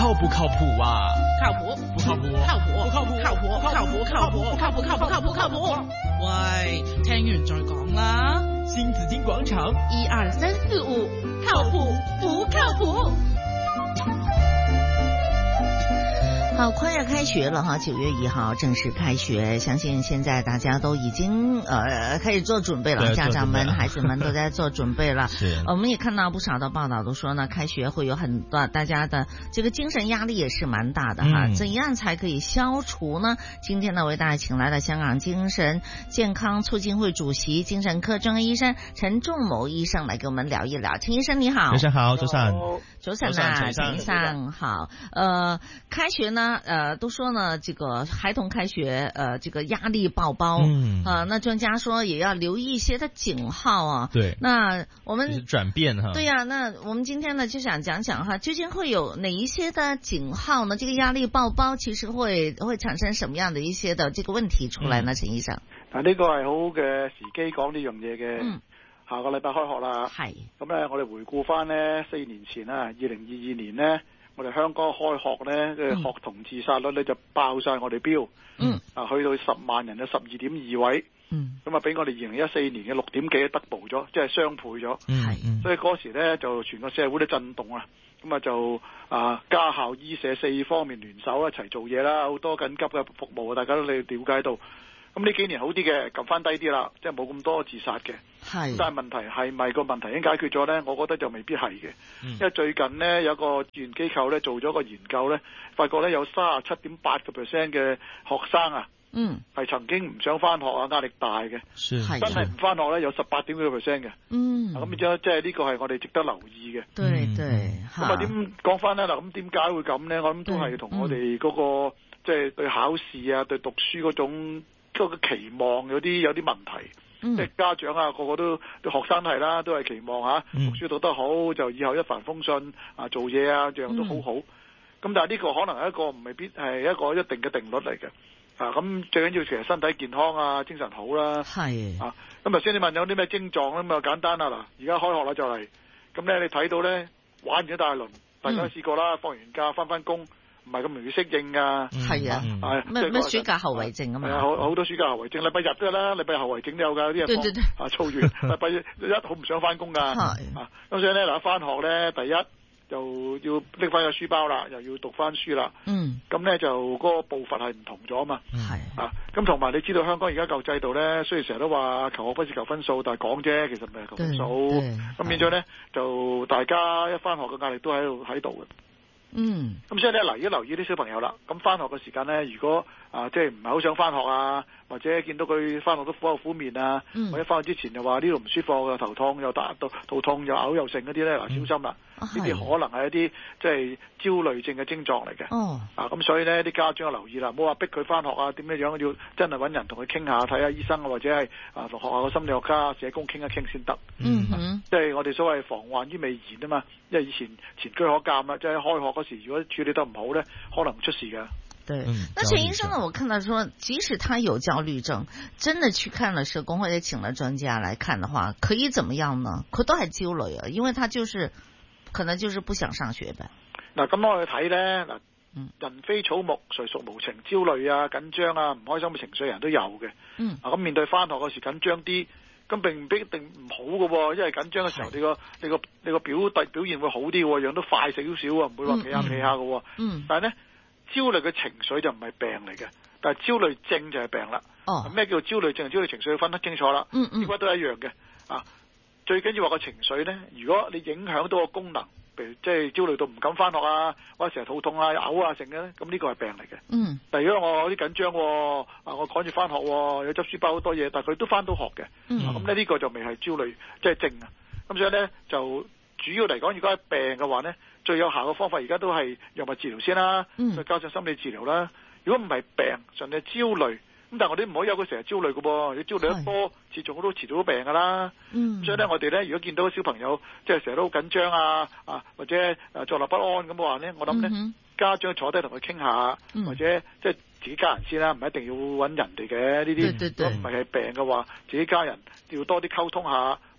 靠不靠譜啊？ 靠譜， 不靠譜， 靠譜， 不靠譜， 靠譜，靠譜，靠譜，靠譜，靠譜，靠譜，靠譜。喂，聽完再講啦。 新紫荊廣場 1、2、3、4、5，靠譜不靠譜？ 好，快要開學了哈，9月1號正式開學，相信現在大家都已經開始做準備了，家長們、孩子們都在做準備了。 是， 我們也看到不少的報道都說呢，開學會有很多大家的這個精神壓力也是蠻大的哈。怎樣才可以消除呢？今天呢，為大家請來了香港精神健康促進會主席、精神科專科醫生陳仲謀醫生來跟我們聊一聊。陳醫生你好。 早上好，早晨。 早晨啊，陳醫生好。開學呢，都說呢，這個孩童開學，這個壓力爆包，那專家說也要留意一些的警號啊。 對， 那我們轉變哈。 對呀，那我們今天呢就想講講哈，究竟會有哪一些的警號呢？這個壓力爆包其實會產生什麼樣的一些的這個問題出來呢？陳醫生， 嗱，呢個係好嘅時機講呢樣嘢嘅。下個禮拜開學啦， 係咁咧，我哋回顧翻呢4年前啊，2022年呢，我哋香港開學呢，嘅學童自殺率呢就爆晒我哋標，去到10萬人嘅12.2位，咁啊比我哋2014年嘅6.幾 double 咗，即係雙倍咗，所以嗰時呢，就全個社會都震動啊，咁啊就家校醫社4方面聯手一齊做嘢啦，好多緊急嘅服務大家都了解到。咁呢幾年好啲嘅，撳翻低啲啦，即係冇咁多自殺嘅。係，但係問題係咪個問題已經解決咗呢？我覺得就未必係嘅。因為最近呢，有個志願機構呢做咗個研究呢，發覺呢有37.8% 嘅學生啊，係曾經唔想翻學啊，壓力大嘅。真係唔翻學呢，有18.9% 嘅。咁變咗即係呢個係我哋值得留意嘅。 對。 咁啊點講翻呢？嗱，咁點解會咁呢？我諗都係同我哋嗰個即係對考試啊、對讀書嗰種個期望有啲問題，即係家長啊，個個都學生係啦，都係期望讀書讀得好，就以後一帆風順啊，做嘢啊，樣樣都好好。咁但係呢個可能係一個未必係一個一定嘅定律嚟嘅。咁最緊要其實身體健康啊，精神好啦。係咁頭先你問有啲咩症狀咁啊，簡單啦。嗱，而家開學啦就嚟，咁咧你睇到咧玩完一大輪，大家都試過啦，放完假翻工。唔係咁容易適應噶，係啊， 咩暑假後遺症啊嘛， 好多暑假後遺症，禮拜日都有啦，禮拜後遺症都有噶，啲人操完禮拜一好唔想翻工噶，咁所以咧嗱，翻學咧第一就要拎翻個書包啦，又要讀翻書啦，咁咧就嗰個步伐係唔同咗啊嘛，咁同埋你知道香港而家舊制度咧，雖然成日都話求學不是求分數，但係講啫，其實唔係求分數，咁變咗咧就大家一翻學嘅壓力都喺度嘅。咁所以咧，嗱，而家留意啲小朋友啦。咁翻學嘅時間咧，如果即係唔係好想翻學啊，或者見到佢翻學都苦口苦面啊，或者翻學之前又話呢度唔舒服，又頭痛又肚痛又嘔又剩嗰啲咧，嗱，小心啦。呢啲可能係一啲即係焦慮症嘅症狀嚟嘅。咁所以咧，啲家長就留意啦，唔好話逼佢翻學啊，點樣要真係揾人同佢傾下，睇下醫生或者係同學校嘅心理學家、社工傾一傾先得。即係我哋所謂防患於未然啊嘛。因為以前前車可鑑啦，即係開學嗰時，如果處理得唔好咧，可能出事㗎。 對，那陳醫生呢？我看到說，即使他有焦慮症，真的去看了社工或者請了專家來看的話，可以怎麼樣呢？佢都係焦慮啊，因為他可能就是不想上學唄。嗱， 咁我去睇咧，嗱，人非草木，誰屬無情？焦慮啊、緊張啊、唔開心嘅情緒人都有嘅。咁面對翻學嗰時緊張啲。咁並唔一定唔好嘅喎，因為緊張嘅時候，你個表現會好啲喎，樣都快少少啊，唔會話企下嘅喎。但係咧，焦慮嘅情緒就唔係病嚟嘅，但係焦慮症就係病啦。咩叫焦慮症？焦慮情緒要分得清楚啦。應該都係一樣嘅。最緊要話個情緒咧，如果你影響到個功能，譬如即係焦慮到唔敢翻學啊，或者成日肚痛啊、嘔啊成嘅咧，咁呢個係病嚟嘅。但係如果我有啲緊張，我趕住翻學，有執書包好多嘢，但係佢都翻到學嘅，咁咧呢個就未係焦慮即係症啊。咁所以咧就主要嚟講，如果係病嘅話咧，最有效嘅方法而家都係藥物治療先啦，再加上心理治療啦。如果唔係病，純係焦慮。咁但係我哋唔可以有佢成日焦慮嘅噃，你焦慮得多，遲早都病㗎啦。所以咧，我哋咧如果見到小朋友即係成日都好緊張啊，或者坐立不安咁嘅話咧，我諗咧家長坐低同佢傾下，或者即係自己家人先啦，唔一定要揾人哋嘅呢啲。如果唔係病嘅話，自己家人要多啲溝通下，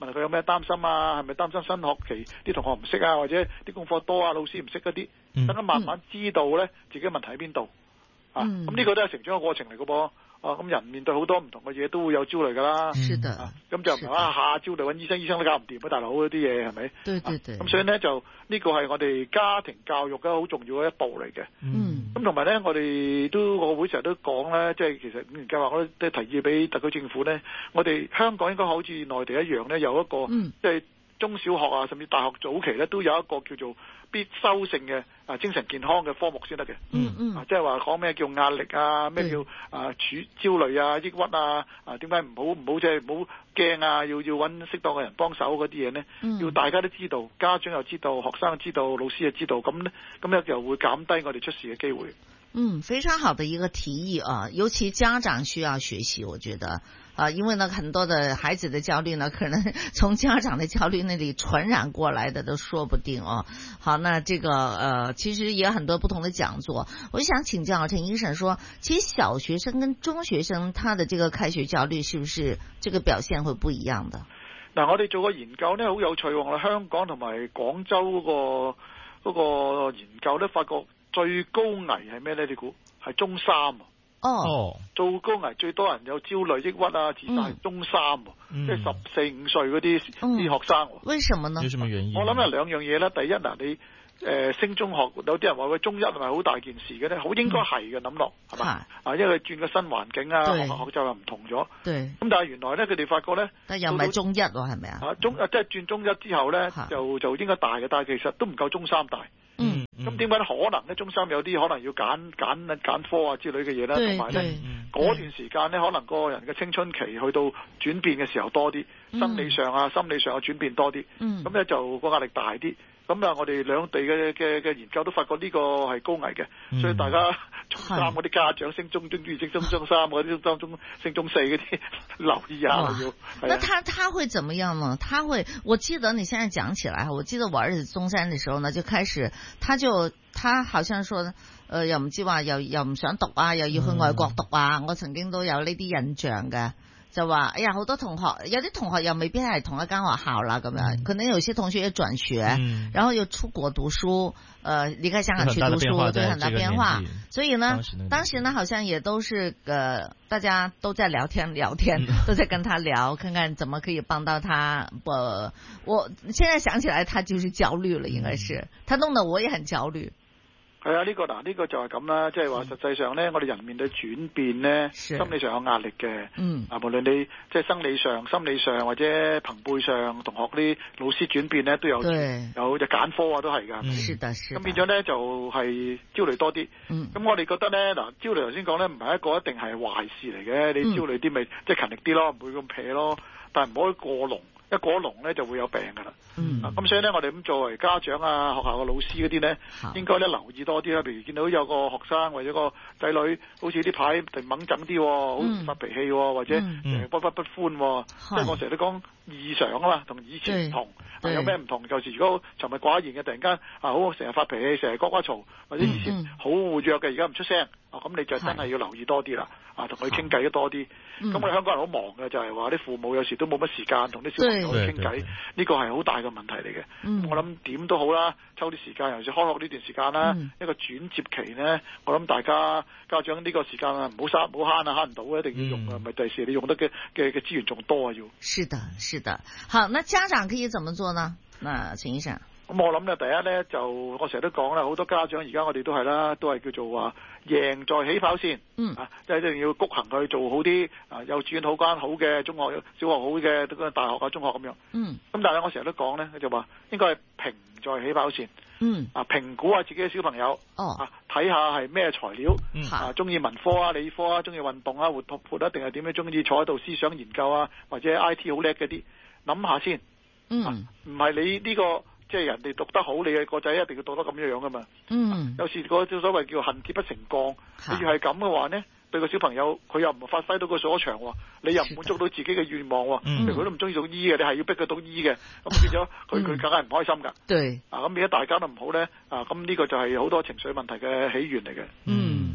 問佢有咩擔心啊，係咪擔心新學期啲同學唔識啊，或者啲功課多啊，老師唔識嗰啲，等佢慢慢知道咧自己問題喺邊度啊。咁呢個都係成長嘅過程嚟嘅噃。咁人面對好多唔同嘅嘢都會有焦慮噶啦。 是的。 咁就唔係話下焦慮揾醫生，醫生都搞唔掂啊，大佬嗰啲嘢係咪？ 對對對。 咁所以咧就呢個係我哋家庭教育嘅好重要嘅一步嚟嘅。咁同埋咧，我哋都個會成日都講咧，即係其實5年計劃我都提議俾特區政府咧，我哋香港應該好似內地一樣咧，有一個即係中小學啊，甚至大學早期咧都有一個叫做必修性嘅精神健康嘅科目先得嘅。即係話講咩叫壓力啊，咩叫焦慮啊、抑鬱啊，點解唔好即係唔好驚啊，要揾適當嘅人幫手嗰啲嘢咧，要大家都知道，家長又知道，學生又知道，老師又知道，咁咧就會減低我哋出事嘅機會。 非常好的一個提議啊，尤其家長需要學習，我覺得因為呢很多的孩子的焦慮呢，可能從家長的焦慮那裡傳染過來的都說不定哦。好，那這個其實也有很多不同的講座，我就想請教陳醫生說，其實小學生跟中學生他的這個開學焦慮是不是這個表現會不一樣的？ 嗱，我哋做個研究呢，好有趣，我哋香港同埋廣州嗰個研究呢，發覺最高危係咩呢？你估係中三做高危最多人有焦慮、抑鬱啊、自殺，中三即係14、15歲嗰啲學生。 為什麼呢？ 有什麼原因？ 我諗係兩樣嘢啦。第一嗱，你升中學，有啲人話喂中一係咪好大件事嘅咧？好應該係嘅，諗落係嘛？因為轉個新環境啊，學習又唔同咗。咁但係原來咧，佢哋發覺咧， 但又唔係中一喎，係咪啊？ 即係轉中一之後咧，就應該大嘅，但係其實都唔夠中三大。咁點解咧？可能咧，中三有啲可能要揀科啊之類嘅嘢啦，同埋咧嗰段時間咧，可能個人嘅青春期去到轉變嘅時候多啲，生理上啊、心理上嘅轉變多啲，咁咧就個壓力大啲。咁啊，我哋兩地嘅研究都發覺呢個係高危嘅，所以大家中三嗰啲家長升中二、升中三嗰啲當中升中四嗰啲留意下要。 那他會怎麼樣呢？我記得你現在講起來，我記得我兒子中三的時候呢，就開始他好像說又唔知話又唔想讀啊，又要去外國讀啊。我曾經都有呢啲印象嘅。就話哎呀，好多同學，有啲同學又未必係同一間學校啦，咁樣可能有些同學要轉學，然後又出國讀書，離開香港去讀書，對，很大變化。所以呢，當時呢，好像也都是大家都在聊天，都在跟他聊，看看怎麼可以幫到他。我現在想起來，他就是焦慮了，應該是他弄得我也很焦慮。 係啊，呢個就係咁啦，即係話實際上咧，我哋人面對轉變咧，心理上有壓力嘅。無論你即係生理上、心理上或者朋輩上，同學啲老師轉變咧，都有就揀科啊，都係㗎。咁變咗咧就係焦慮多啲。咁我哋覺得咧，嗱，焦慮頭先講咧，唔係一個一定係壞事嚟嘅。你焦慮啲咪即係勤力啲咯，唔會咁撇咯，但係唔可以過濃。一過籠咧就會有病噶啦。咁所以咧，我哋咁作為家長啊、學校嘅老師嗰啲咧，應該咧留意多啲啦。譬如見到有個學生或者個仔女，好似呢排突然猛整啲，好發脾氣，或者不歡，即係我成日都講異常啊嘛，同以前唔同。有咩唔同？就是如果沉默寡言嘅，突然間好成日發脾氣，成日呱呱嘈，或者以前好活躍嘅，而家唔出聲，咁你就真係要留意多啲啦。同佢傾偈都多啲。咁我哋香港人好忙嘅，就係話啲父母有時都冇乜時間同啲小朋友傾偈，呢個係好大嘅問題嚟嘅。我諗點都好啦，抽啲時間，尤其是開學呢段時間啦，一個轉接期呢，我諗大家長呢個時間啊，唔好慳啊，慳唔到嘅，一定要用啊，咪第時你用得嘅資源仲多啊要。 是的。好，那家長可以怎麼做呢？那陳醫生。 咁我諗咧，第一咧就我成日都講啦，好多家長而家我哋都係啦，都係叫做話贏在起跑線，即係一定要谷行去做好啲，幼稚園好間好嘅，中學小學好嘅，大學啊中學咁樣。咁但係我成日都講咧，就話應該係平在起跑線。評估下自己嘅小朋友，睇下係咩材料，中意文科啊、理科啊，中意運動啊、活潑啊，定係點樣中意坐喺度思想研究啊，或者 IT 好叻嗰啲，諗下先。唔係你呢個。即係人哋讀得好，你嘅個仔一定要讀得咁樣噶嘛。有時個所謂叫恨鐵不成鋼，你要係咁嘅話呢，對個小朋友佢又唔發揮到個所長，你又唔滿足到自己嘅願望，譬如佢都唔中意讀醫嘅，你係要逼佢讀醫嘅，咁變咗佢梗係唔開心噶。咁變咗大家都唔好呢，咁呢個就係好多情緒問題嘅起源嚟嘅。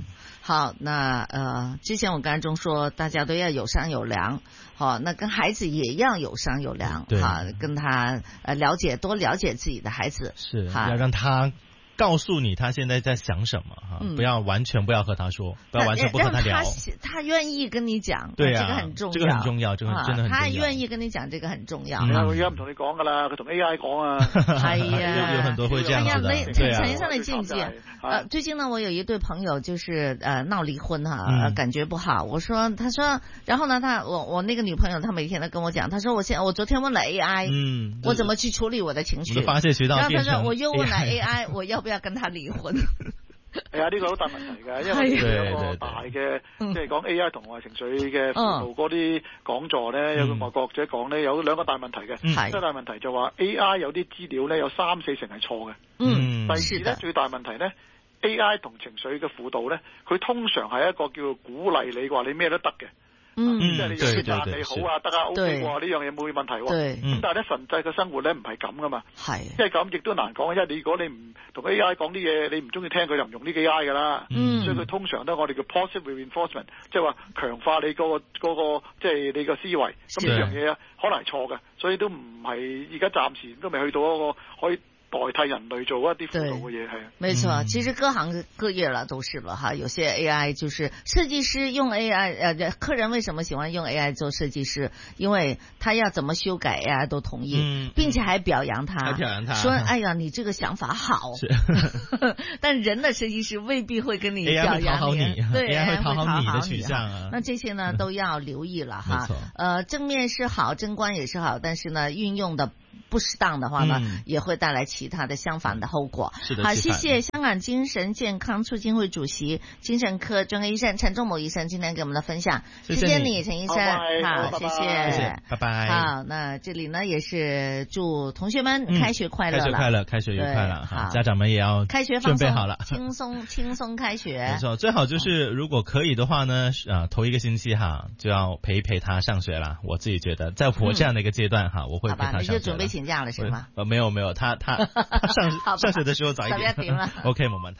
好，那之前我刚中说大家都要有商有量，好，那跟孩子也要有商有量，好，跟他多了解自己的孩子， 是要让他告诉你他现在在想什么哈，不要完全不要和他说，不要完全不和他聊， 他愿意跟你讲， 对啊， 这个很重要， 这个很重要，这个真的很重要。 他愿意跟你講，這個很重要。 我而家唔同你講噶啦，佢同 AI 講啊。 係啊， 有很多會這樣子的。 陳醫生你記唔記？最近呢，我有一對朋友就是鬧離婚哈，感覺不好。他說，然後呢，我那個女朋友，她每天都跟我講，她說我昨天問了 AI，我怎麼去處理我的情緒？ 發洩渠道變成 AI。 然後她說我又問了 AI，我要不要跟他離婚？ 係啊，呢個好大問題嘅，因為有個大嘅，即係講 AI 同埋情緒嘅輔導嗰啲講座咧，有個外國學者講咧，有兩個大問題嘅。第一大問題就話 AI 有啲資料咧有3-4成係錯嘅。第二咧最大問題咧 ，AI 同情緒嘅輔導咧，佢通常係一個叫鼓勵你話你咩都得嘅。即係你要讚你好啊，得啊 ，OK 喎，呢樣嘢冇問題喎。咁但係咧，實際嘅生活咧唔係咁噶嘛。係，因為咁亦都難講，因為如果你唔同 AI 講啲嘢，你唔中意聽佢就唔用呢個 AI 噶啦。所以佢通常都我哋叫 positive reinforcement， 即係話強化你嗰個即係你個思維。咁呢樣嘢可能係錯嘅，所以都唔係而家暫時都未去到一個可以代替人類做一啲輔導嘅嘢。係。沒錯， 其實各行各業啦都是了哈，有些 AI 就是設計師用 AI，客人為什麼喜歡用 AI 做設計師？因為他要怎麼修改 AI 都同意，並且還表揚他，說哎呀你這個想法好。但人的設計師未必會跟你表揚你，對 AI 會討好你的取向啊。那這些呢都要留意了哈。正面是好，正觀也是好，但是呢運用的不適當的話呢，也會帶來其他的相反的後果。是的，好，謝謝香港精神健康促進會主席、精神科專科醫生陳仲謀醫生今天給我們的分享。謝謝你，陳醫生。好，謝謝， 拜拜。 好，那這裡呢也是祝同學們開學快樂了，開學快樂， 開學愉快了。好，家長們也要開學放鬆， 準備好了， 輕鬆開學。 沒錯，最好就是如果可以的話呢，頭一個星期哈就要陪一陪他上學啦。我自己覺得，在我這樣的一個階段哈，我會陪他上學。 你就準備請假了是嗎？ 沒有，他上學的時候早一點。OK，冇問題。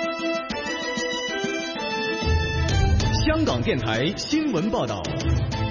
香港電台新聞報道。